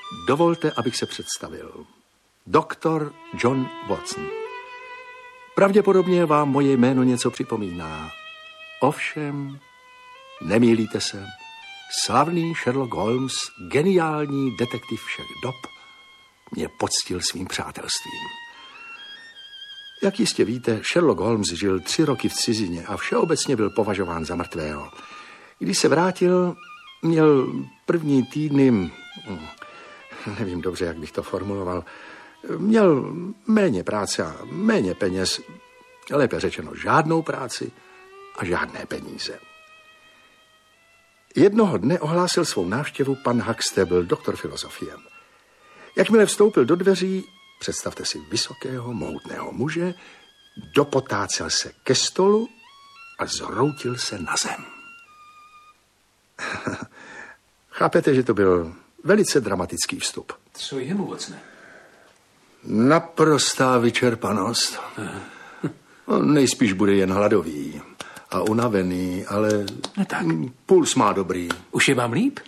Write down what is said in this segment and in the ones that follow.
Dovolte, abych se představil. Doktor John Watson. Pravděpodobně vám moje jméno něco připomíná. Ovšem, nemýlíte se. Slavný Sherlock Holmes, geniální detektiv všech dob, mě poctil svým přátelstvím. Jak jistě víte, Sherlock Holmes žil 3 roky v cizině a všeobecně byl považován za mrtvého. Když se vrátil, měl první týdny, nevím dobře, jak bych to formuloval, měl méně práce a méně peněz, lépe řečeno žádnou práci a žádné peníze. Jednoho dne ohlásil svou návštěvu pan Huxtable, doktor filozofie. Jakmile vstoupil do dveří, představte si vysokého, mohutného muže, dopotácel se ke stolu a zhroutil se na zem. Chápete, že to byl velice dramatický vstup. Co je mu, Watsone? Naprostá vyčerpanost. On nejspíš bude jen hladový a unavený, ale no tak. Puls má dobrý. Už je vám líp?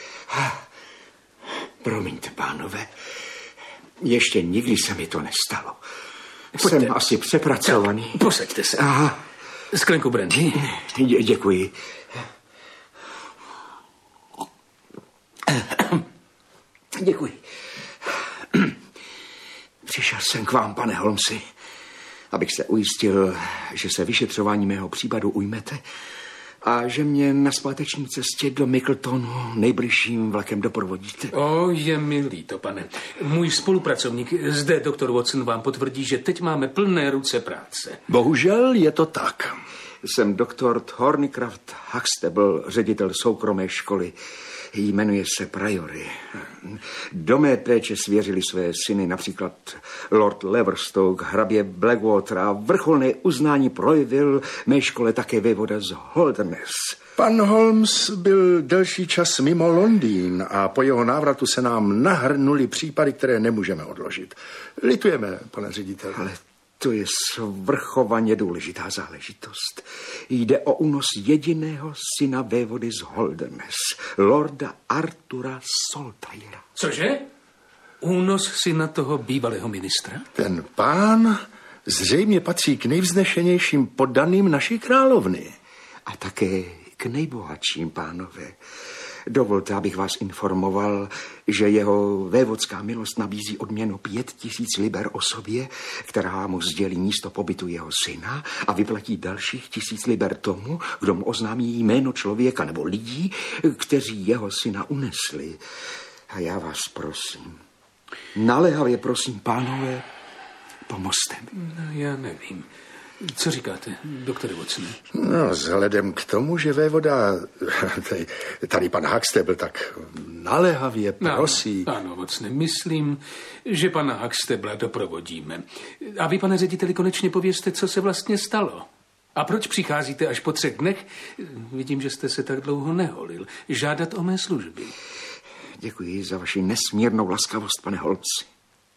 Promiňte, pánové, ještě nikdy se mi to nestalo. Pojďte. Jsem asi přepracovaný. Tak, posaďte se. Aha. Sklenku brandy. Děkuji. Děkuji. Přišel jsem k vám, pane Holmesi, abych se ujistil, že se vyšetřování mého případu ujmete a že mě na zpáteční cestě do Mickletonu nejbližším vlakem doprovodíte. Je mi líto, pane. Můj spolupracovník zde, doktor Watson, vám potvrdí, že teď máme plné ruce práce. Bohužel je to tak. Jsem doktor Thornycroft Huxtable, ředitel soukromé školy. Jmenuje se Priory. Do mé péče svěřili své syny například Lord Leverstoke, hrabě Blackwater a vrcholné uznání projevil mé škole také vévoda z Holderness. Pan Holmes byl delší čas mimo Londýn a po jeho návratu se nám nahrnuly případy, které nemůžeme odložit. Litujeme, pane ředitel. Ale to je svrchovaně důležitá záležitost. Jde o únos jediného syna vévody z Holderness, lorda Artura Saltyra. Cože? Únos syna toho bývalého ministra? Ten pán zřejmě patří k nejvznešenějším poddaným naší královny. A také k nejbohatším, pánové. Dovolte, abych vás informoval, že jeho vévodská milost nabízí odměnu 5000 liber osobě, která mu sdělí místo pobytu jeho syna a vyplatí dalších 1000 liber tomu, kdo mu oznámí jméno člověka nebo lidí, kteří jeho syna unesli. A já vás prosím, naléhavě prosím, pánové, pomozte mi. No, já nevím. Co říkáte, doktore Watsone? No, vzhledem k tomu, že vévoda, tady pan Huxtable tak naléhavě prosí. Ano, Watsone, myslím, že pana Huxtable doprovodíme. A vy, pane řediteli, konečně povězte, co se vlastně stalo. A proč přicházíte až po 3 dnech? Vidím, že jste se tak dlouho neholil. Žádat o mé služby. Děkuji za vaši nesmírnou laskavost, pane Holmesi.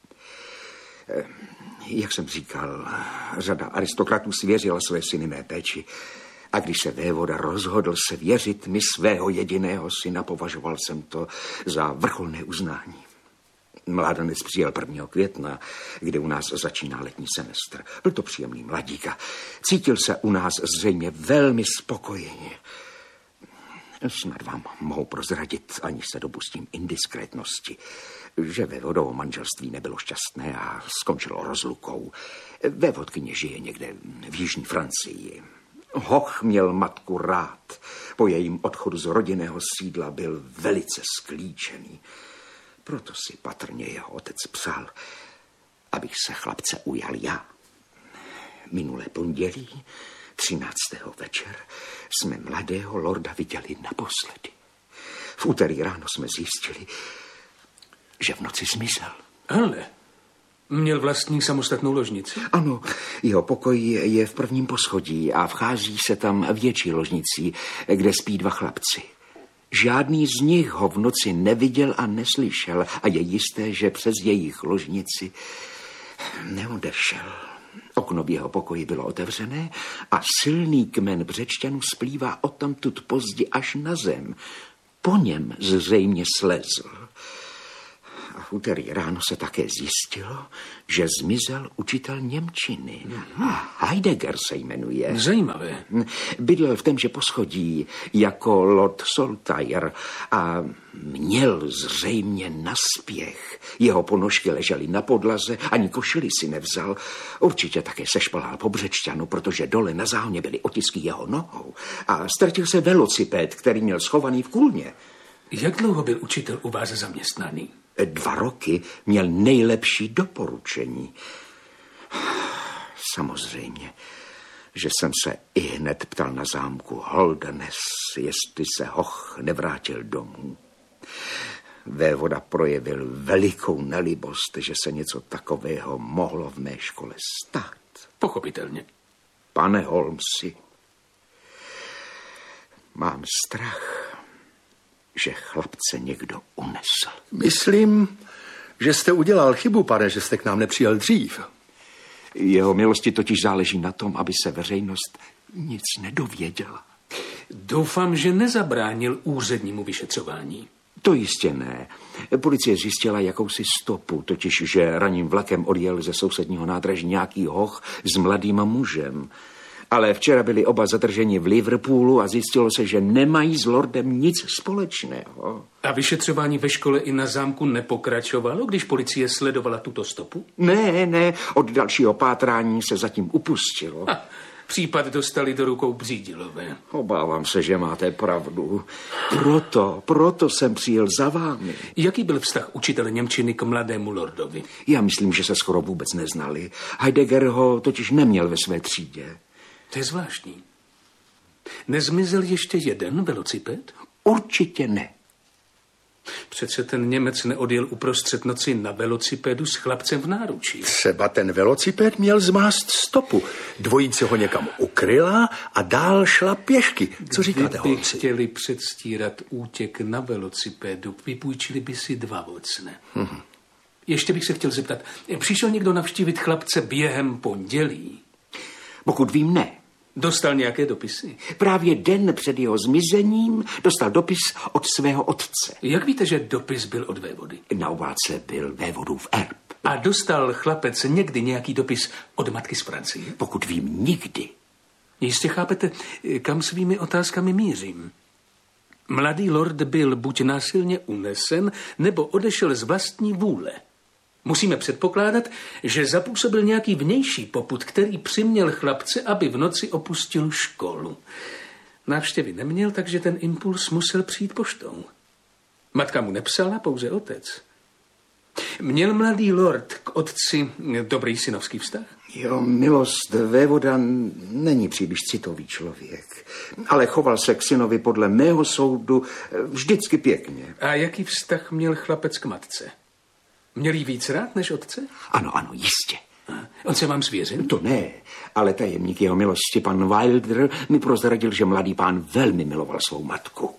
Jak jsem říkal, řada aristokratů svěřila své syny mé péči. A když se vévoda rozhodl se věřit mi svého jediného syna, považoval jsem to za vrcholné uznání. Mládenec přijel 1. května, kdy u nás začíná letní semestr. Byl to příjemný mladík a cítil se u nás zřejmě velmi spokojeně. Snad vám mohu prozradit, ani se dopustím indiskrétnosti, že vévodovo manželství nebylo šťastné a skončilo rozlukou. Vévodkyně žije někde v jižní Francii. Hoch měl matku rád. Po jejím odchodu z rodinného sídla byl velice sklíčený. Proto si patrně jeho otec psal, abych se chlapce ujal já. Minulé pondělí, 13. večer, jsme mladého lorda viděli naposledy. V úterý ráno jsme zjistili, že v noci zmizel. Ale měl vlastní samostatnou ložnici? Ano, jeho pokoj je v 1. poschodí a vchází se tam větší ložnicí, kde spí 2 chlapci. Žádný z nich ho v noci neviděl a neslyšel a je jisté, že přes jejich ložnici neodešel. Okno v jeho pokoji bylo otevřené a silný kmen břečťanů splývá odtamtud pozdě až na zem. Po něm zřejmě slezl. V úterý ráno se také zjistilo, že zmizel učitel němčiny. Heidegger se jmenuje. Zajímavé. Bydlel v témže poschodí jako Lord Saltire a měl zřejmě naspěch. Jeho ponožky ležely na podlaze, ani košili si nevzal. Určitě také sešplhal po břečťanu, protože dole na záhně byly otisky jeho nohou. A ztratil se velociped, který měl schovaný v kůlně. Jak dlouho byl učitel u vás zaměstnaný? 2 roky měl nejlepší doporučení. Samozřejmě, že jsem se ihned ptal na zámku Holderness, jestli se hoch nevrátil domů. Vévoda projevil velikou nelibost, že se něco takového mohlo v mé škole stát. Pochopitelně. Pane Holmesi, mám strach, že chlapce někdo unesl. Myslím, že jste udělal chybu, pane, že jste k nám nepřijel dřív. Jeho milosti totiž záleží na tom, aby se veřejnost nic nedověděla. Doufám, že nezabránil úřednímu vyšetřování. To jistě ne. Policie zjistila jakousi stopu, totiž, že ranním vlakem odjel ze sousedního nádraží nějaký hoch s mladým mužem. Ale včera byli oba zadrženi v Liverpoolu a zjistilo se, že nemají s lordem nic společného. A vyšetřování ve škole i na zámku nepokračovalo, když policie sledovala tuto stopu? Ne, od dalšího pátrání se zatím upustilo. Případ dostali do rukou Břídilové. Obávám se, že máte pravdu. Proto jsem přijel za vámi. Jaký byl vztah učitele němčiny k mladému lordovi? Já myslím, že se skoro vůbec neznali. Heidegger ho totiž neměl ve své třídě. To je zvláštní. Nezmizel ještě jeden velociped? Určitě ne. Přece ten Němec neodjel uprostřed noci na velocipedu s chlapcem v náručí. Třeba ten velociped měl zmást stopu. Dvojice ho někam ukryla a dál šla pěšky. Co říkáte, Kdyby Holmesi? chtěli předstírat útěk na velocipedu, vypůjčili by si 2 vocne. Ještě bych se chtěl zeptat, přišel někdo navštívit chlapce během pondělí? Pokud vím, ne. Dostal nějaké dopisy? Právě den před jeho zmizením dostal dopis od svého otce. Jak víte, že dopis byl od vévody? Na obálce byl vévodův erb. A dostal chlapec někdy nějaký dopis od matky z Francie? Pokud vím, nikdy. Jistě chápete, kam svými otázkami mířím. Mladý lord byl buď násilně unesen, nebo odešel z vlastní vůle. Musíme předpokládat, že zapůsobil nějaký vnější popud, který přiměl chlapce, aby v noci opustil školu. Návštěvy neměl, takže ten impuls musel přijít poštou. Matka mu nepsala, pouze otec. Měl mladý lord k otci dobrý synovský vztah? Jo, milost vévoda není příliš citový člověk, ale choval se k synovi podle mého soudu vždycky pěkně. A jaký vztah měl chlapec k matce? Měl jí víc rád než otce? Ano, jistě. On se vám svěřil? To ne, ale tajemník jeho milosti, pan Wilder, mi prozradil, že mladý pán velmi miloval svou matku.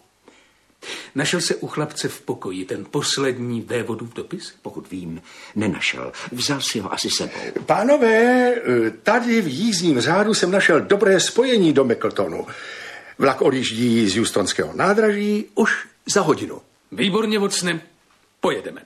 Našel se u chlapce v pokoji ten poslední vévodův dopis? Pokud vím, nenašel. Vzal si ho asi sebou. Pánové, tady v jízdním řádu jsem našel dobré spojení do Mickeltonu. Vlak odjíždí z Houstonského nádraží už za hodinu. Výborně, Watson, pojedeme.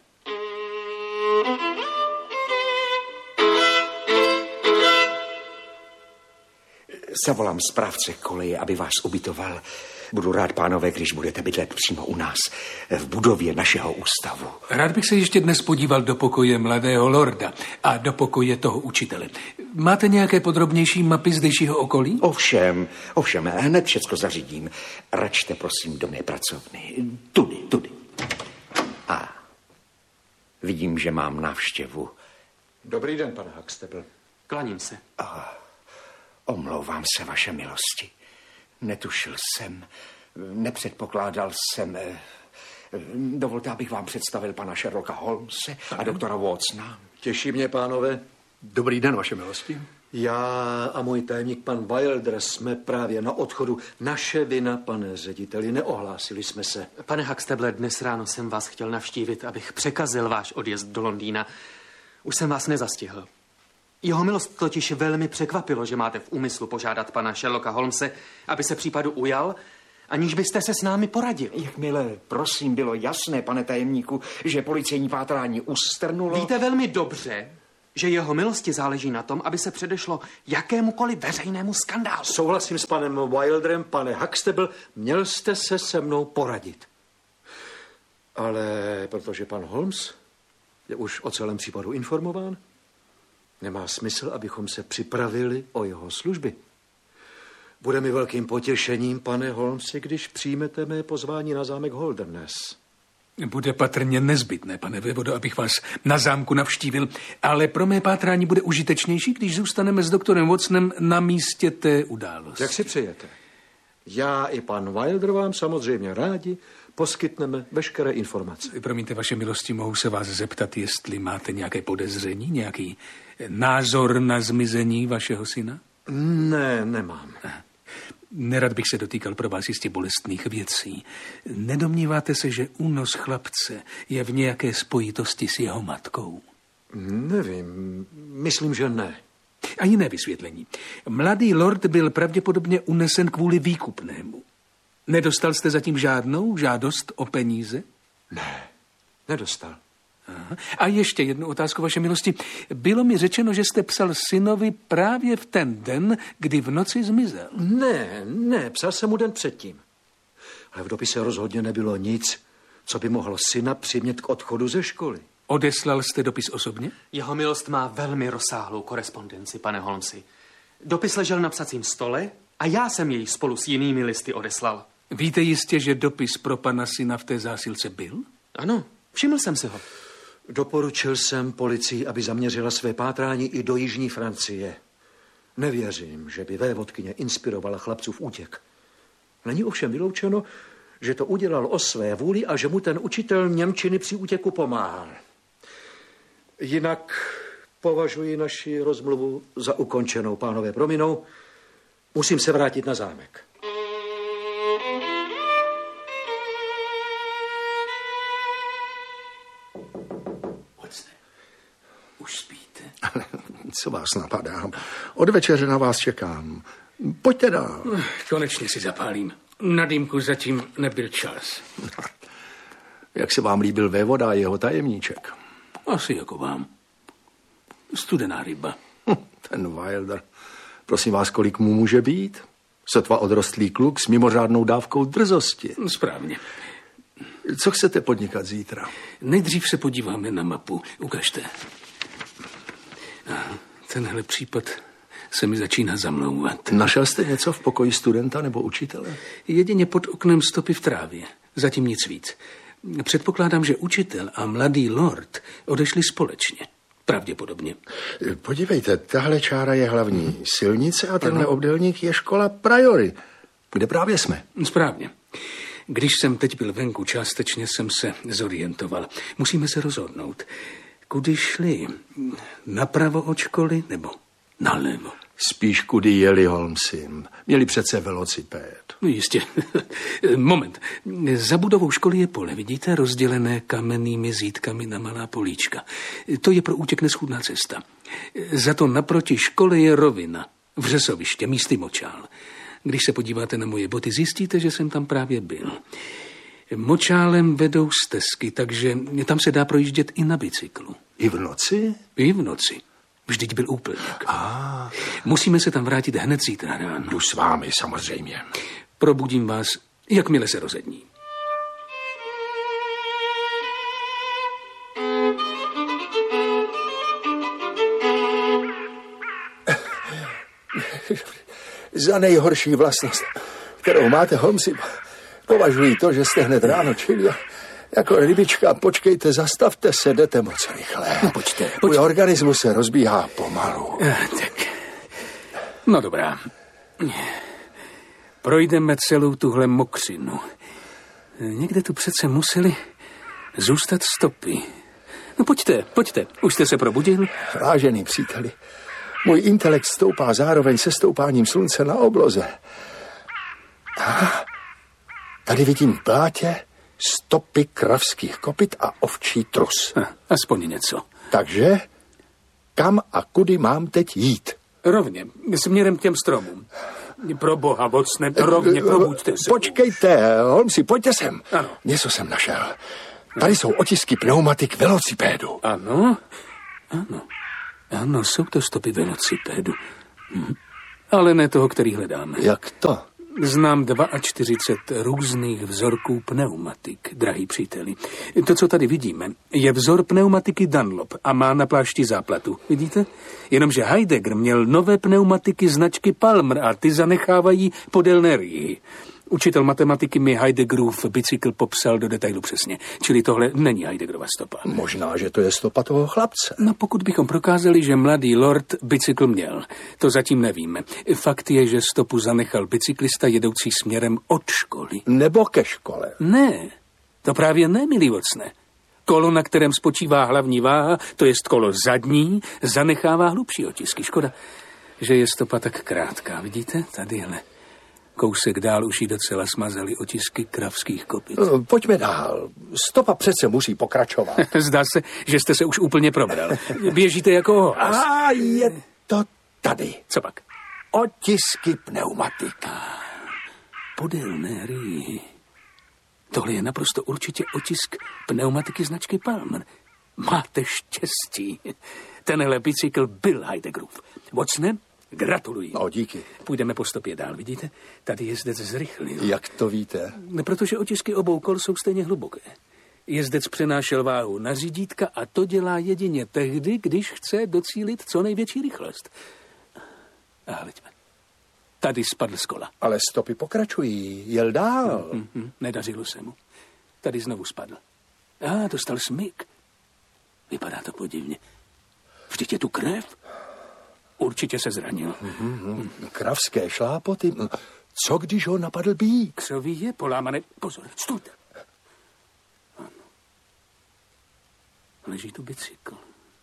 Zavolám správce koleje, aby vás ubytoval. Budu rád, pánové, když budete bydlet přímo u nás, v budově našeho ústavu. Rád bych se ještě dnes podíval do pokoje mladého lorda a do pokoje toho učitele. Máte nějaké podrobnější mapy zdejšího okolí? Ovšem, hned všecko zařídím. Račte, prosím, do mé pracovny. Tudy. A vidím, že mám návštěvu. Dobrý den, pane Huxtable. Klaním se. Omlouvám se, vaše milosti. Netušil jsem, nepředpokládal jsem. Dovolte, abych vám představil pana Sherlocka Holmese a doktora Watsona. Těší mě, pánové. Dobrý den, vaše milosti. Já a můj tajemník pan Wilder jsme právě na odchodu. Naše vina, pane řediteli, neohlásili jsme se. Pane Huxtable, dnes ráno jsem vás chtěl navštívit, abych překazil váš odjezd do Londýna. Už jsem vás nezastihl. Jeho milost totiž velmi překvapilo, že máte v úmyslu požádat pana Sherlocka Holmese, aby se případu ujal aniž byste se s námi poradil. Jakmile, prosím, bylo jasné, pane tajemníku, že policejní pátrání ustrnulo... Víte velmi dobře, že jeho milosti záleží na tom, aby se předešlo jakémukoliv veřejnému skandálu. Souhlasím s panem Wilderem, pane Huxtable, měl jste se se mnou poradit. Ale protože pan Holmes je už o celém případu informován, nemá smysl, abychom se připravili o jeho služby. Bude mi velkým potěšením, pane Holmesi, když přijmete mé pozvání na zámek Holderness. Bude patrně nezbytné, pane vévodo, abych vás na zámku navštívil, ale pro mé pátrání bude užitečnější, když zůstaneme s doktorem Watsonem na místě té události. Jak si přejete? Já i pan Wilder vám samozřejmě rádi poskytneme veškeré informace. Promiňte, vaše milosti, mohu se vás zeptat, jestli máte nějaké podezření, nějaký názor na zmizení vašeho syna? Ne, nemám. Nerad bych se dotýkal pro vás jistě bolestných věcí. Nedomníváte se, že únos chlapce je v nějaké spojitosti s jeho matkou? Nevím, myslím, že ne. A jiné vysvětlení. Mladý lord byl pravděpodobně unesen kvůli výkupnému. Nedostal jste zatím žádnou žádost o peníze? Ne, nedostal. Aha. A ještě jednu otázku, vaše milosti. Bylo mi řečeno, že jste psal synovi právě v ten den, kdy v noci zmizel. Ne, psal jsem mu den předtím. Ale v dopise rozhodně nebylo nic, co by mohlo syna přimět k odchodu ze školy. Odeslal jste dopis osobně? Jeho milost má velmi rozsáhlou korespondenci, pane Holmesi. Dopis ležel na psacím stole a já jsem jej spolu s jinými listy odeslal. Víte jistě, že dopis pro pana syna v té zásilce byl? Ano, všiml jsem si ho. Doporučil jsem policii, aby zaměřila své pátrání i do jižní Francie. Nevěřím, že by vévodkyně inspirovala chlapcův útěk. Není ovšem vyloučeno, že to udělal o své vůli a že mu ten učitel němčiny při útěku pomáhal. Jinak považuji naši rozmluvu za ukončenou, pánové, prominou. Musím se vrátit na zámek. Už spíte? Co vás napadá? Od večeře na vás čekám. Pojďte dál. Konečně si zapálím. Na dýmku zatím nebyl čas. Jak se vám líbil vévoda a jeho tajemníček? Asi jako vám. Studená ryba. Ten Wilder. Prosím vás, kolik mu může být? Sotva odrostlý kluk s mimořádnou dávkou drzosti. Správně. Co chcete podnikat zítra? Nejdřív se podíváme na mapu. Ukažte. Tenhle případ se mi začíná zamlouvat. Našel jste něco v pokoji studenta nebo učitele? Jedině pod oknem stopy v trávě. Zatím nic víc. Předpokládám, že učitel a mladý lord odešli společně. Pravděpodobně. Podívejte, tahle čára je hlavní silnice a tenhle obdélník je škola Priory, kde právě jsme. Správně. Když jsem teď byl venku, částečně jsem se zorientoval. Musíme se rozhodnout. Kudy šli? Napravo od školy nebo nalevo? Spíš kudy jeli, Holmesi. Měli přece velocipéd. No jistě. Moment. Za budovou školy je pole, vidíte, rozdělené kamennými zítkami na malá políčka. To je pro útěk neschůdná cesta. Za to naproti škole je rovina, vřesoviště, místy močál. Když se podíváte na moje boty, zjistíte, že jsem tam právě byl. Močálem vedou stezky, takže tam se dá projíždět i na bicyklu. I v noci? I v noci. Vždyť byl úplněk. Musíme se tam vrátit hned zítra ráno. Jdu s vámi, samozřejmě. Probudím vás, jakmile se rozední. Za nejhorší vlastnost, kterou máte, Holmesi, považuji to, že jste hned ráno čili jako rybička. Počkejte, zastavte se, jdete moc rychle. No, pojďte. Můj organismus se rozbíhá pomalu. Tak. No dobrá. Projdeme celou tuhle mokřinu. Někde tu přece museli zůstat stopy. No pojďte. Už jste se probudil? Vážený příteli, můj intelekt stoupá zároveň se stoupáním slunce na obloze. Tady vidím v blátě stopy kravských kopyt a ovčí trus. Aspoň něco. Takže kam a kudy mám teď jít? Rovně, směrem k těm stromům. Pro boha, Watsone, rovně, probuďte se. Počkejte, Holmesi, pojďte sem. Ano. Něco jsem našel. Tady jsou otisky pneumatik velocipédu. Ano, ano. Ano, jsou to stopy velocipédu. Ale ne toho, který hledáme. Jak to? Znám 42 různých vzorků pneumatik, drahý příteli. To, co tady vidíme, je vzor pneumatiky Dunlop a má na plášti záplatu. Vidíte? Jenomže Heidegger měl nové pneumatiky značky Palmer a ty zanechávají podélné rýhy. Učitel matematiky mi Heideggerův bicykl popsal do detailu přesně. Čili tohle není Heideggerova stopa. Možná, že to je stopa toho chlapce. No pokud bychom prokázali, že mladý lord bicykl měl, to zatím nevíme. Fakt je, že stopu zanechal bicyklista jedoucí směrem od školy. Nebo ke škole. Ne, to právě ne, milý Watsone. Kolo, na kterém spočívá hlavní váha, to jest kolo zadní, zanechává hlubší otisky. Škoda, že je stopa tak krátká. Vidíte? Tadyhle. Kousek dál už jí docela smazali otisky kravských kopyt. Pojďme dál. Stopa přece musí pokračovat. Zdá se, že jste se už úplně probral. Běžíte jako ohlas. A je to tady. Co pak? Otisky pneumatik. Podélné rýhy. Tohle je naprosto určitě otisk pneumatiky značky Palmer. Máte štěstí. Tenhle bicykl byl Heideggerův. Watsone, gratuluji. No, díky. Půjdeme po stopě dál, vidíte? Tady jezdec zrychlil. Jak to víte? Protože otisky obou kol jsou stejně hluboké. Jezdec přenášel váhu na řídítka a to dělá jedině tehdy, když chce docílit co největší rychlost. A hleďme. Tady spadl z kola. Ale stopy pokračují. Jel dál. Nedařilo se mu. Tady znovu spadl. Dostal smyk. Vypadá to podivně. Vždyť je tu krev. Určitě se zranil. Kravské šlápoty. Co když ho napadl býk? Křoví je polámané. Pozor, stůjte. Ano. Leží tu bicykl.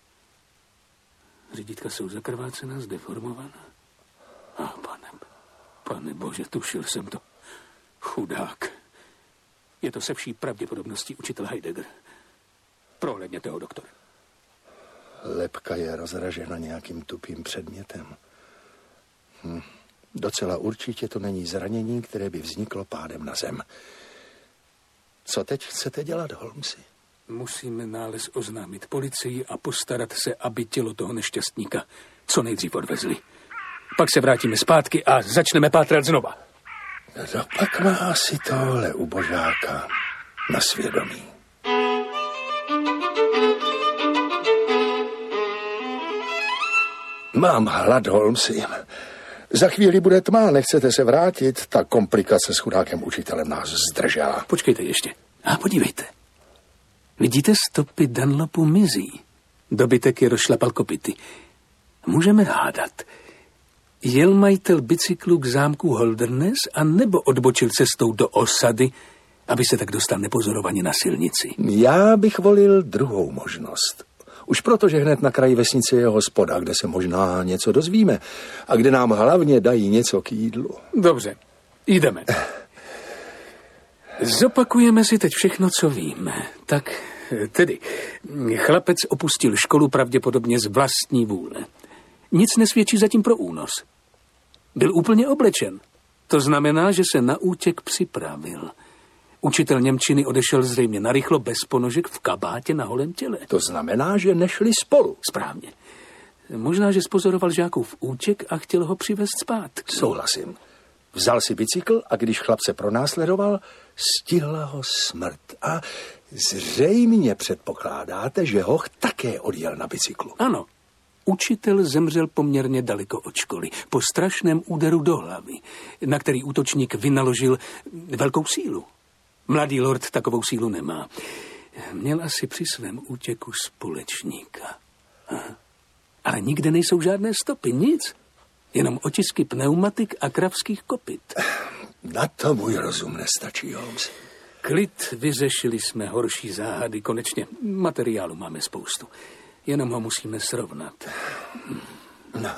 Řídítka jsou zakrvácená, zdeformovaná. Pane bože, tušil jsem to. Chudák. Je to se vší pravděpodobností učitel Heidegger. Prohlédněte ho, doktore. Lebka je rozražena nějakým tupým předmětem. Docela určitě to není zranění, které by vzniklo pádem na zem. Co teď chcete dělat, Holmesi? Musíme nález oznámit policii a postarat se, aby tělo toho nešťastníka co nejdřív odvezli. Pak se vrátíme zpátky a začneme pátrat znova. No pak má asi tohle ubožáka na svědomí. Mám hlad, Holmesi. Za chvíli bude tma, nechcete se vrátit? Ta komplikace s chudákem učitelem nás zdržela. Počkejte ještě. Podívejte. Vidíte, stopy Dunlopu mizí. Dobytek je rozšlapal kopyty. Můžeme hádat. Jel majitel bicyklu k zámku Holderness a nebo odbočil cestou do osady, aby se tak dostal nepozorovaně na silnici? Já bych volil druhou možnost. Už proto, že hned na kraji vesnice je hospoda, kde se možná něco dozvíme a kde nám hlavně dají něco k jídlu. Dobře, jdeme. Zopakujeme si teď všechno, co víme. Tak tedy, chlapec opustil školu pravděpodobně z vlastní vůle. Nic nesvědčí zatím pro únos. Byl úplně oblečen. To znamená, že se na útěk připravil. Učitel němčiny odešel zřejmě narychlo bez ponožek v kabátě na holém těle. To znamená, že nešli spolu. Správně. Možná, že spozoroval žákův útěk a chtěl ho přivést zpátky. Souhlasím. Vzal si bicykl a když chlapce pronásledoval, stihla ho smrt. A zřejmě předpokládáte, že hoch také odjel na bicyklu. Ano. Učitel zemřel poměrně daleko od školy, po strašném úderu do hlavy, na který útočník vynaložil velkou sílu. Mladý lord takovou sílu nemá. Měl asi při svém útěku společníka. Ale nikde nejsou žádné stopy, nic. Jenom otisky pneumatik a kravských kopyt. Na to můj rozum nestačí, Holmes. Klid, vyřešili jsme horší záhady, konečně materiálu máme spoustu. Jenom ho musíme srovnat. No.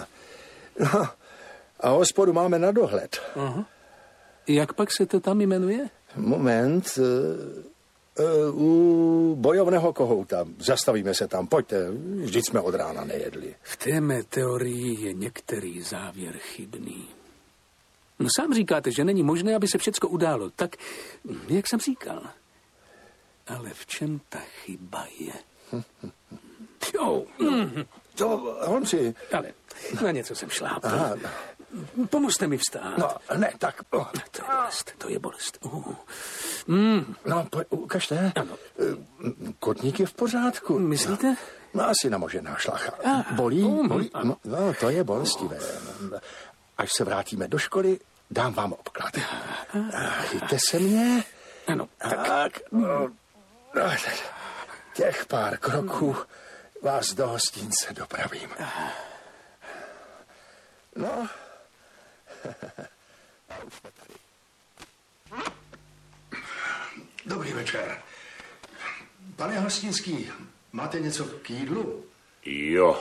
A hospodu máme na dohled. Aha. Jak pak se to tam jmenuje? Moment. U bojovného kohouta. Zastavíme se tam, pojďte. Vždyť jsme od rána nejedli. V té mé teorii je některý závěr chybný. No sám říkáte, že není možné, aby se všecko událo. Tak, jak jsem říkal. Ale v čem ta chyba je? Jo. To, Holmesi. Ale na něco jsem šlápl. Pomozte mi vstát. No, ne, tak... To je bolest. No, ukažte. Ano. Kotník je v pořádku. Myslíte? No, asi namožená šlacha. Bolí? Bolí? No, to je bolestivé. Až se vrátíme do školy, dám vám obklad. Chyťte se mě. Ano. Tak. Těch pár kroků vás do hostince dopravím. No. Dobrý večer. Pane Hostinský, máte něco k jídlu? Jo.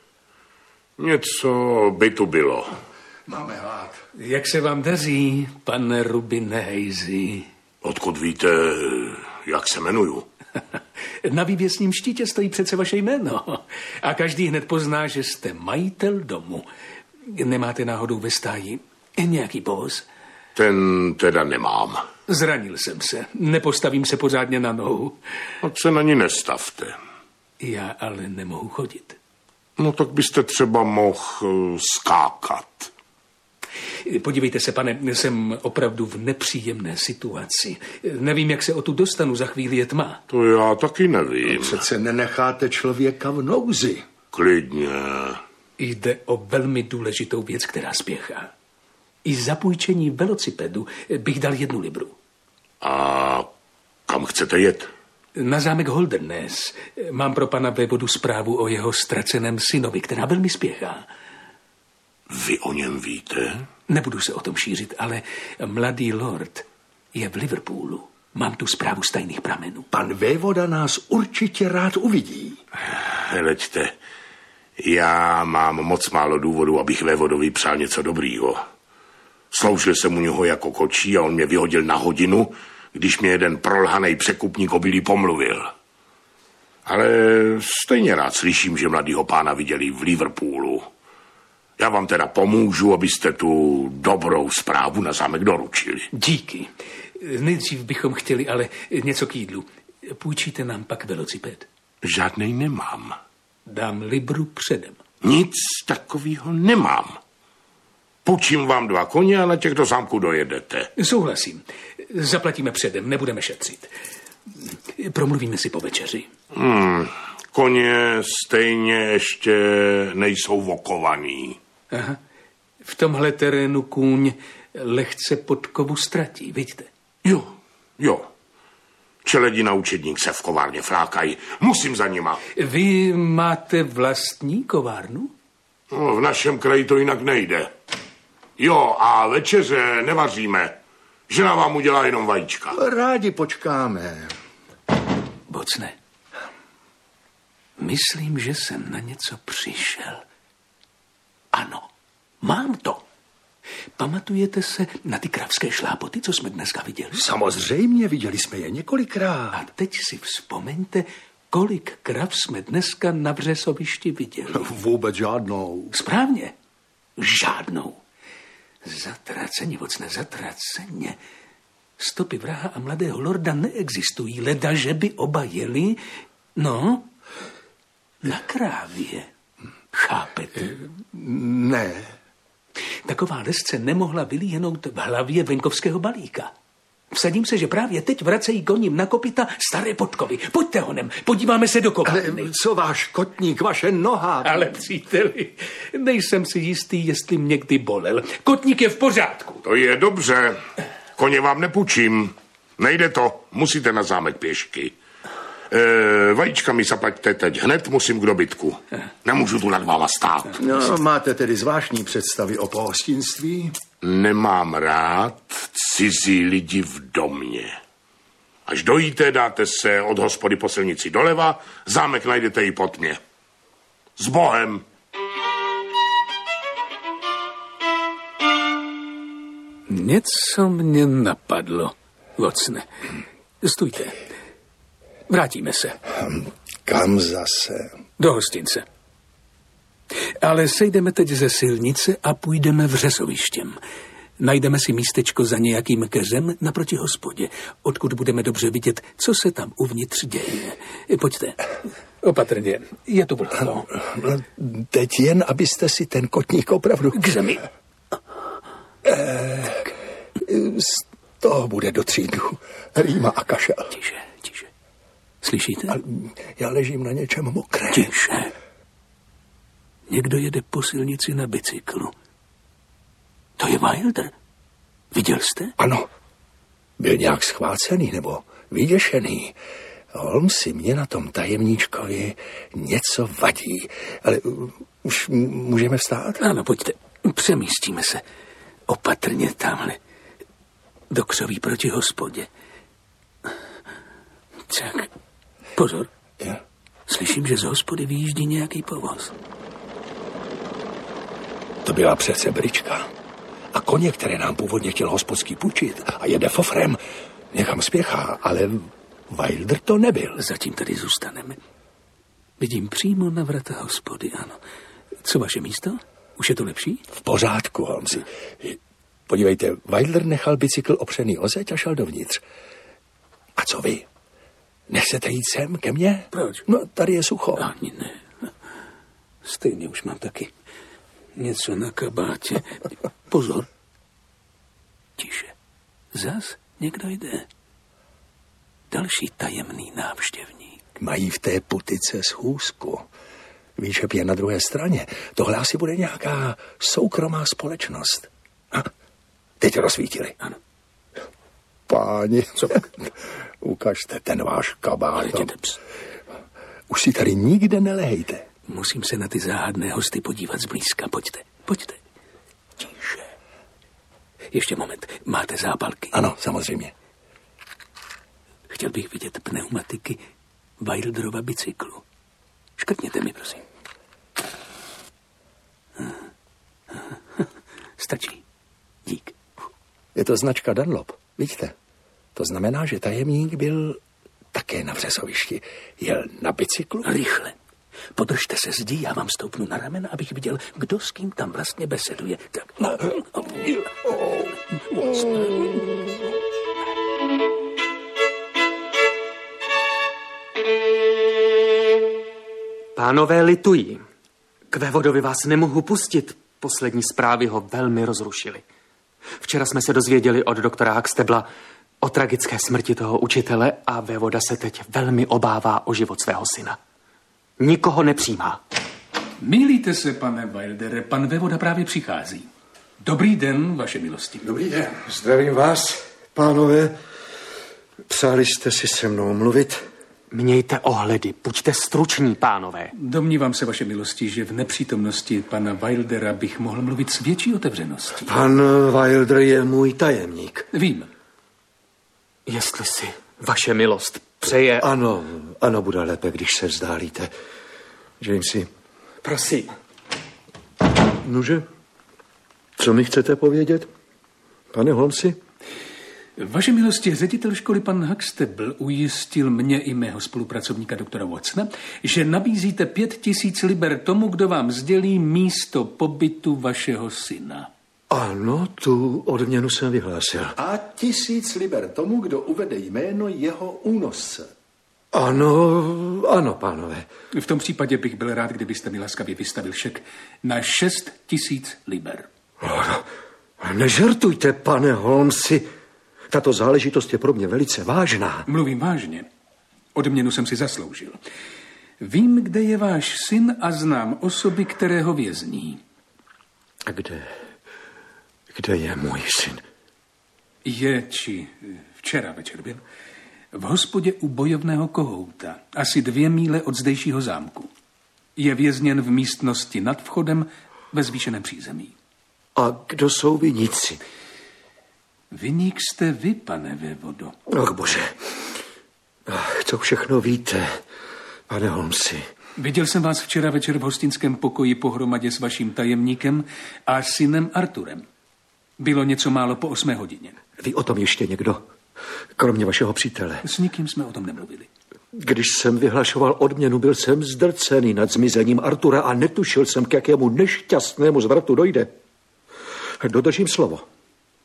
Něco by tu bylo. Máme hlad. Jak se vám daří, pane Rubinhejzi? Odkud víte, jak se jmenuju? Na vývěsním štítě stojí přece vaše jméno. A každý hned pozná, že jste majitel domu. Nemáte náhodou ve stáji nějaký povoz? Ten teda nemám. Zranil jsem se. Nepostavím se pořádně na nohu. Tak se na ní nestavte. Já ale nemohu chodit. No tak byste třeba mohl skákat. Podívejte se, pane, jsem opravdu v nepříjemné situaci. Nevím, jak se o tu dostanu, za chvíli je tma. To já taky nevím. Přece nenecháte člověka v nouzi. Klidně. Jde o velmi důležitou věc, která spěchá. I za půjčení velocipedu bych dal 1 libru. A kam chcete jet? Na zámek Holderness. Mám pro pana vévodu zprávu o jeho ztraceném synovi, která velmi spěchá. Vy o něm víte? Nebudu se o tom šířit, ale mladý lord je v Liverpoolu. Mám tu zprávu z tajných pramenů. Pan vévoda nás určitě rád uvidí. Hleďte, já mám moc málo důvodů, abych vévodovi přál něco dobrýho. Sloužil jsem u něho jako kočí a on mě vyhodil na hodinu, když mě jeden prolhanej překupník obilí pomluvil. Ale stejně rád slyším, že mladýho pána viděli v Liverpoolu. Já vám teda pomůžu, abyste tu dobrou zprávu na zámek doručili. Díky. Nejdřív bychom chtěli ale něco k jídlu. Půjčíte nám pak velociped? Žádnej nemám. Dám libru předem. Nic takového nemám. Půjčím vám 2 koně a na těch do zámku dojedete. Souhlasím. Zaplatíme předem, nebudeme šetřit. Promluvíme si po večeři. Koně stejně ještě nejsou vokovaný. Aha. V tomhle terénu kůň lehce podkovu ztratí, vidíte? Jo. Čeledi na učedník se v kovárně flákají. Musím za nima. Vy máte vlastní kovárnu? No, v našem kraji to jinak nejde. Jo, a večeře nevaříme. Žena vám udělá jenom vajíčka. Rádi počkáme. Bocne, myslím, že jsem na něco přišel. Ano, mám to. Pamatujete se na ty kravské šlápoty, co jsme dneska viděli? Samozřejmě, viděli jsme je několikrát. A teď si vzpomeňte, kolik krav jsme dneska na Vřesovišti viděli. Vůbec žádnou. Správně, žádnou. Zatraceně, vocne, zatraceně. Stopy vraha a mladého lorda neexistují, leda, že by oba jeli, no, na krávě. Chápete? Ne. Taková lesce nemohla vylíhnout v hlavě venkovského balíka. Vsadím se, že právě teď vracejí koním na kopyta staré podkovy. Pojďte honem, podíváme se do kovárny. Ale co váš kotník, vaše noha? Ale příteli, nejsem si jistý, jestli mě kdy bolel. Kotník je v pořádku. To je dobře. Koně vám nepůjčím. Nejde to, musíte na zámek pěšky. Vajíčka mi zaplaťte teď hned, musím k dobytku. Nemůžu tu nad váma stát. No, máte tedy zvláštní představy o pohostinství? Nemám rád cizí lidi v domě. Až dojíte, dáte se od hospody po silnici doleva, zámek najdete i pod mě. S Bohem! Něco mě napadlo, vocne. Stůjte. Vrátíme se. Kam zase? Do hostince. Ale sejdeme teď ze silnice a půjdeme Vřesovištěm. Najdeme si místečko za nějakým keřem naproti hospodě, odkud budeme dobře vidět, co se tam uvnitř děje. Pojďte. Opatrně. Je to blho. Teď jen, abyste si ten kotník opravdu... K zemi. Z toho bude do 3 dnů. Rýma a kašel. Tiše. Slyšíte? Já ležím na něčem mokrém. Tiše. Někdo jede po silnici na bicyklu. To je Wilder. Viděl jste? Ano. Byl nějak schvácený nebo vyděšený. Holmesi, mě na tom tajemníčkovi něco vadí. Ale už můžeme vstát? Ano, pojďte. Přemístíme se. Opatrně tamhle. Do křoví proti hospodě. Tak, pozor. Ja? Slyším, že z hospody vyjíždí nějaký povoz. To byla přece Brička. A koně, které nám původně chtěl hospodský půjčit a jede fofrem, někam spěchá, ale Wilder to nebyl. Zatím tady zůstaneme. Vidím přímo na vrata hospody, ano. Co vaše místo? Už je to lepší? V pořádku, Holmesi. Podívejte, Wilder nechal bicykl opřený o zeď a šel dovnitř. A co vy? Nechcete jít sem ke mně? Proč? No, tady je sucho. Ani ne. Stejně už mám taky něco na kabátě. Pozor. Tiše. Zas někdo jde. Další tajemný návštěvník. Mají v té putice schůzku. Výčep je na druhé straně. Tohle asi bude nějaká soukromá společnost. A teď rozsvítili. Ano. Páni, co? Ukažte ten váš kabát. Už si tady nikde nelehejte. Musím se na ty záhadné hosty podívat zblízka. Pojďte. Tiše. Ještě moment. Máte zápalky? Ano, samozřejmě. Chtěl bych vidět pneumatiky Wilderova bicyklu. Škrtněte mi, prosím. Stačí. Dík. Je to značka Dunlop, vidíte? To znamená, že tajemník byl také na vřesovišti. Jel na bicyklu? Rychle. Podržte se zdi, já vám stoupnu na ramena, abych viděl, kdo s kým tam vlastně beseduje. Tak. Pánové, litují. K vévodovi vás nemohu pustit. Poslední zprávy ho velmi rozrušily. Včera jsme se dozvěděli od doktora Huxtabla o tragické smrti toho učitele a vévoda se teď velmi obává o život svého syna. Nikoho nepřijímá. Mýlíte se, pane Wildere, pan vévoda právě přichází. Dobrý den, vaše milosti. Dobrý den. Zdravím vás, pánové. Přáli jste si se mnou mluvit? Mějte ohledy, buďte struční, pánové. Domnívám se, vaše milosti, že v nepřítomnosti pana Wildera bych mohl mluvit s větší otevřeností. Pan Wilder je můj tajemník. Vím. Jestli si vaše milost přeje... Ano, bude lépe, když se vzdálíte. Jamesi. Prosím. Nože, co mi chcete povědět, pane Holmesi? Vaše milosti, ředitel školy pan Huxtable ujistil mě i mého spolupracovníka doktora Watsona, že nabízíte 5000 liber tomu, kdo vám sdělí místo pobytu vašeho syna. Ano, tu odměnu jsem vyhlásil. A 1000 liber tomu, kdo uvede jméno jeho únosce. Ano, pánové. V tom případě bych byl rád, kdybyste mi laskavě vystavil šek na 6000 liber. Nežertujte, pane Holmesi. Tato záležitost je pro mě velice vážná. Mluvím vážně. Odměnu jsem si zasloužil. Vím, kde je váš syn a znám osoby, které ho vězní. A kde je můj syn? Včera večer byl v hospodě u bojovného kohouta, asi 2 míle od zdejšího zámku. Je vězněn v místnosti nad vchodem ve zvýšeném přízemí. A kdo jsou viníci? Viník jste vy, pane vévodo. Ach, bože. Co všechno víte, pane Holmesi? Viděl jsem vás včera večer v hostinském pokoji pohromadě s vaším tajemníkem a synem Arturem. Bylo něco málo po 8 hodině. Ví o tom ještě někdo? Kromě vašeho přítele. S nikým jsme o tom nemluvili. Když jsem vyhlašoval odměnu, byl jsem zdrcený nad zmizením Artura a netušil jsem, k jakému nešťastnému zvratu dojde. Dodržím slovo.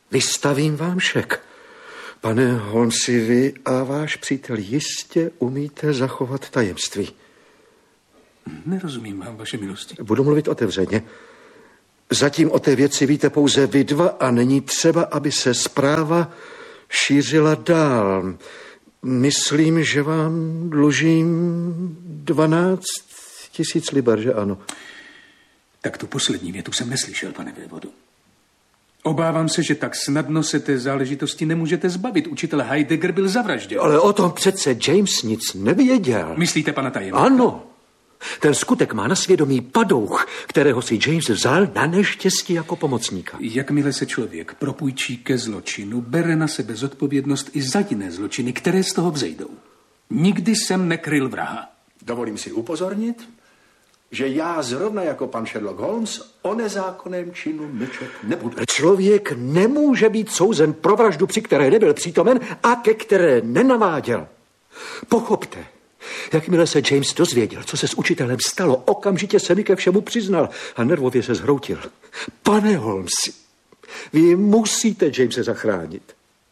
Vystavím vám šek. Pane Holmesi, vy a váš přítel jistě umíte zachovat tajemství. Nerozumím vám, vaše milosti. Budu mluvit otevřeně. Zatím o té věci víte pouze vy dva a není třeba, aby se zpráva šířila dál. Myslím, že vám dlužím 12 000 liber, že ano? Tak tu poslední větu jsem neslyšel, pane vévodo. Obávám se, že tak snadno se té záležitosti nemůžete zbavit. Učitel Heidegger byl zavražděn. Ale o tom přece James nic nevěděl. Myslíte pana tajemníka? Ano. Ten skutek má na svědomí padouch, kterého si James vzal na neštěstí jako pomocníka. Jakmile se člověk propůjčí ke zločinu, bere na sebe zodpovědnost i za jiné zločiny, které z toho vzejdou. Nikdy jsem nekryl vraha. Dovolím si upozornit, že já zrovna jako pan Sherlock Holmes o nezákonném činu mlčet nebudu. Člověk nemůže být souzen pro vraždu, při které nebyl přítomen a ke které nenaváděl. Pochopte, jakmile se James dozvěděl, co se s učitelem stalo, okamžitě se mi ke všemu přiznal a nervově se zhroutil. Pane Holmesi, vy musíte Jamese zachránit.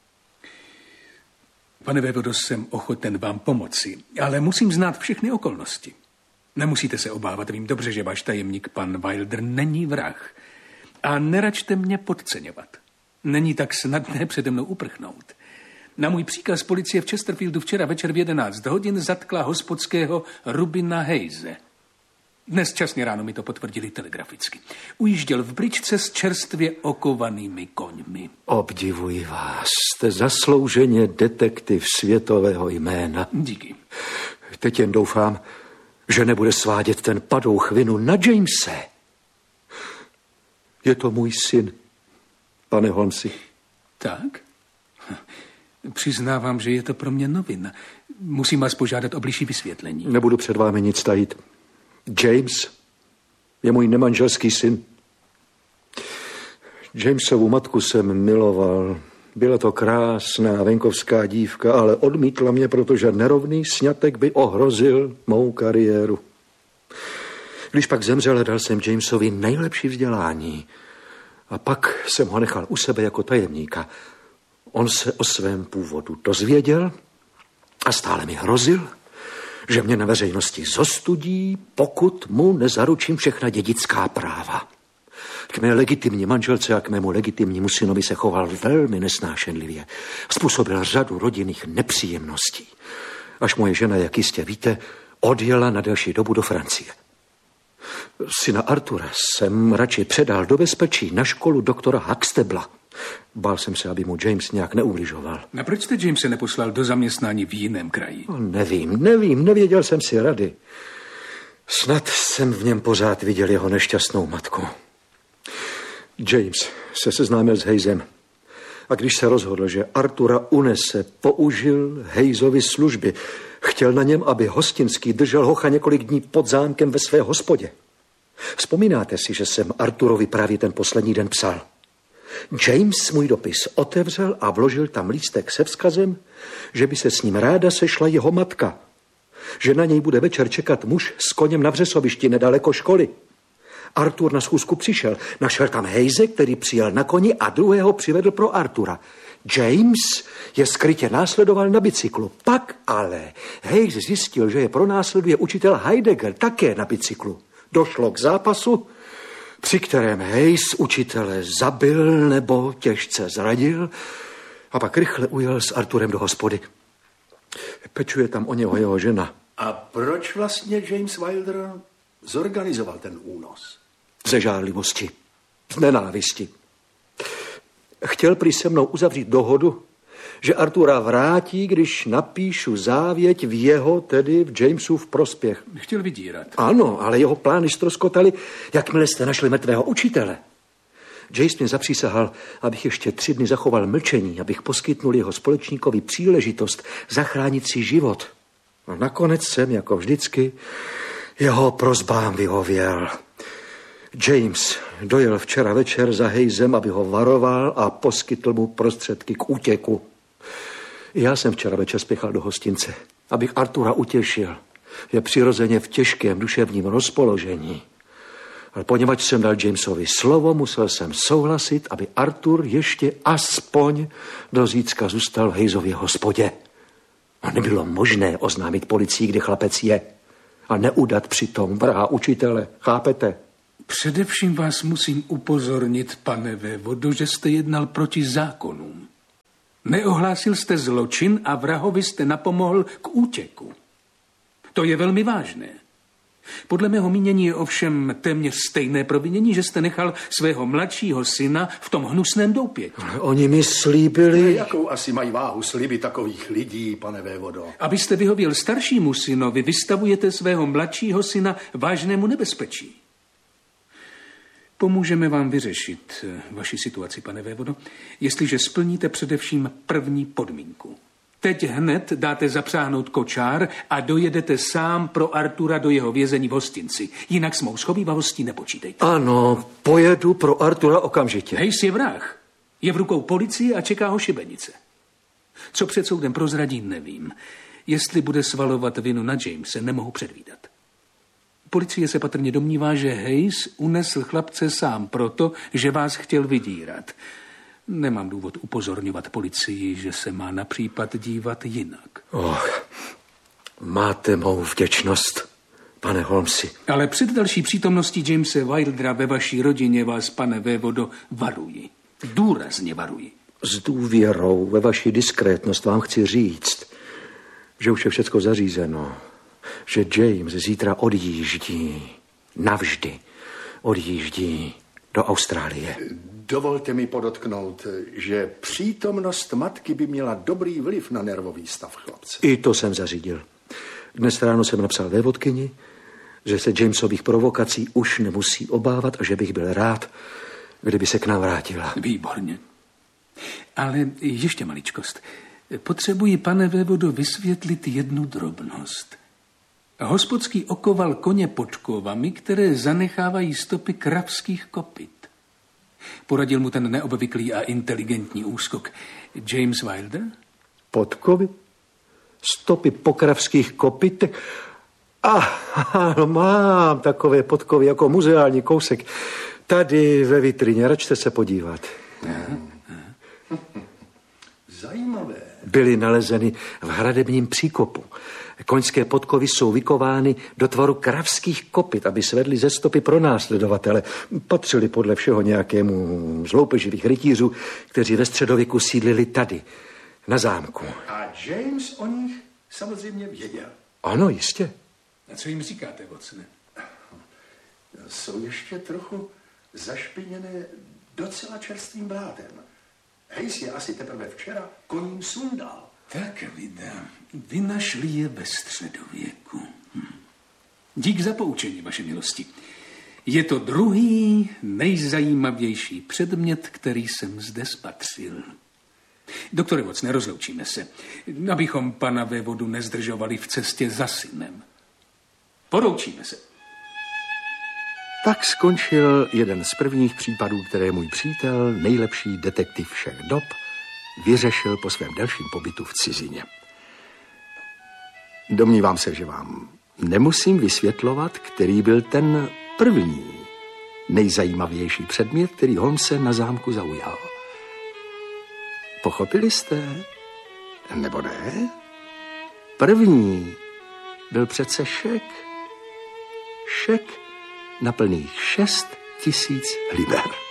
Pane vévodo, jsem ochoten vám pomoci, ale musím znát všechny okolnosti. Nemusíte se obávat, vím dobře, že váš tajemník pan Wilder není vrah. A neračte mě podceňovat. Není tak snadné přede mnou uprchnout. Na můj příkaz policie v Chesterfieldu včera večer v 11 hodin zatkla hospodského Rubina Hayese. Dnes časně ráno mi to potvrdili telegraficky. Ujížděl v bričce s čerstvě okovanými koňmi. Obdivuji vás, jste zaslouženě detektiv světového jména. Díky. Teď jen doufám, že nebude svádět ten padouch vinu na Jamese. Je to můj syn, pane Holmesi. Tak? Přiznávám, že je to pro mě novina. Musím vás požádat o bližší vysvětlení. Nebudu před vámi nic tajit. James je můj nemanželský syn. Jamesovu matku jsem miloval. Byla to krásná venkovská dívka, ale odmítla mě, protože nerovný sňatek by ohrozil mou kariéru. Když pak zemřel, dal jsem Jamesovi nejlepší vzdělání. A pak jsem ho nechal u sebe jako tajemníka. On se o svém původu dozvěděl a stále mi hrozil, že mě na veřejnosti zostudí, pokud mu nezaručím všechna dědická práva. K mé legitimní manželce a k mému legitimnímu synovi se choval velmi nesnášenlivě. Způsobil řadu rodinných nepříjemností. Až moje žena, jak jistě víte, odjela na delší dobu do Francie. Syna Artura jsem radši předal do bezpečí na školu doktora Huxtabla. Bál jsem se, aby mu James nějak neubližoval. A proč jste Jamese neposlal do zaměstnání v jiném kraji? Nevím, nevěděl jsem si rady. Snad jsem v něm pořád viděl jeho nešťastnou matku. James se seznámil s Hayesem a když se rozhodl, že Artura unese, použil Hayesovy služby. Chtěl na něm, aby Hostinský držel hocha několik dní pod zámkem ve své hospodě. Vzpomínáte si, že jsem Arturovi právě ten poslední den psal. James můj dopis otevřel a vložil tam lístek se vzkazem, že by se s ním ráda sešla jeho matka. Že na něj bude večer čekat muž s koněm na vřesovišti nedaleko školy. Artur na schůzku přišel, našel tam Hayese, který přijel na koni a druhého přivedl pro Artura. James je skrytě následoval na bicyklu. Pak ale Hayes zjistil, že je pronásleduje učitel Heidegger také na bicyklu. Došlo k zápasu, při kterém Hayes učitele zabil nebo těžce zradil a pak rychle ujel s Arturem do hospody. Pečuje tam o něho jeho žena. A proč vlastně James Wilder zorganizoval ten únos? Ze žárlivosti, z nenávisti. Chtěl prý se mnou uzavřít dohodu, že Artura vrátí, když napíšu závěť v jeho, tedy v Jamesův prospěch. Chtěl vydírat. Ano, ale jeho plány ztroskotaly, jakmile jste našli mrtvého učitele. James mě zapřísahal, abych ještě 3 dny zachoval mlčení, abych poskytnul jeho společníkovi příležitost zachránit si život. A nakonec jsem, jako vždycky, jeho prosbám vyhověl. James dojel včera večer za Hayesem, aby ho varoval a poskytl mu prostředky k útěku. Já jsem včera večer spěchal do hostince, abych Artura utěšil. Je přirozeně v těžkém duševním rozpoložení. Ale poněvadž jsem dal Jamesovi slovo, musel jsem souhlasit, aby Arthur ještě aspoň do zítřka zůstal v Hayesově hospodě. A nebylo možné oznámit policii, kde chlapec je. A neudat přitom vraha učitele, chápete? Především vás musím upozornit, pane vévodo, že jste jednal proti zákonům. Neohlásil jste zločin a vrahovi jste napomohl k útěku. To je velmi vážné. Podle mého mínění je ovšem téměř stejné provinění, že jste nechal svého mladšího syna v tom hnusném doupěti. Ale oni mi slíbili... Jakou asi mají váhu sliby takových lidí, pane vévodo? Abyste vyhověl staršímu synovi, vystavujete svého mladšího syna vážnému nebezpečí. Pomůžeme vám vyřešit vaši situaci, pane vévodo, jestliže splníte především první podmínku. Teď hned dáte zapřáhnout kočár a dojedete sám pro Artura do jeho vězení v hostinci. Jinak s mou schovívavostí nepočítejte. Ano, pojedu pro Artura okamžitě. Hayes je vrah. Je v rukou policie a čeká ho šibenice. Co před soudem prozradí, nevím. Jestli bude svalovat vinu na Jamese, nemohu předvídat. Policie se patrně domnívá, že Hayes unesl chlapce sám proto, že vás chtěl vydírat. Nemám důvod upozorňovat policii, že se má na případ dívat jinak. Máte mou vděčnost, pane Holmesi. Ale před další přítomností Jamese Wildera ve vaší rodině vás, pane vévodo, varuji. Důrazně varuji. S důvěrou ve vaši diskrétnost vám chci říct, že už je všecko zařízeno. Že James zítra odjíždí. Navždy odjíždí do Austrálie. Dovolte mi podotknout, že přítomnost matky by měla dobrý vliv na nervový stav chlapce. I to jsem zařídil. Dnes ráno jsem napsal vévodkyni, že se Jamesových provokací už nemusí obávat a že bych byl rád, kdyby se k nám vrátila. Výborně. Ale ještě maličkost. Potřebuji, pane vévodo, vysvětlit jednu drobnost. Hospodský okoval koně podkovami, které zanechávají stopy kravských kopyt. Poradil mu ten neobvyklý a inteligentní úskok James Wilder? Podkovy? Stopy po kravských kopytech? Mám takové podkovy jako muzeální kousek. Tady ve vitrině, račte se podívat. Zajímavé. Byly nalezeny v hradebním příkopu. Koňské podkovy jsou vykovány do tvaru kravských kopyt, aby svedly ze stopy pro následovatele. Patřili podle všeho nějakému z loupeživých rytířů, kteří ve středověku sídlili tady, na zámku. A James o nich samozřejmě věděl. Ano, jistě. A co jim říkáte, Watsone? Jsou ještě trochu zašpiněné docela čerstvým blátem. Hayes je asi teprve včera koním sundal. Tak, vida, vy našli je ve středověku. Dík za poučení, vaše milosti. Je to druhý nejzajímavější předmět, který jsem zde spatřil. Doktore Watsone, rozloučíme se, abychom pana vévodu nezdržovali v cestě za synem. Poroučíme se. Tak skončil jeden z prvních případů, které můj přítel, nejlepší detektiv všech dob, vyřešil po svém delším pobytu v cizině. Domnívám se, že vám nemusím vysvětlovat, který byl ten první nejzajímavější předmět, který Holmese na zámku zaujal. Pochopili jste? Nebo ne? První byl přece šek. Šek na plných 6 000 liber.